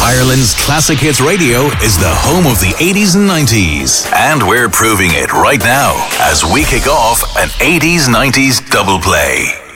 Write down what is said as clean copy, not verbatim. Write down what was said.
Ireland's classic hits radio is the home of the 80s and 90s. And we're proving it right now as we kick off an 80s-90s double play.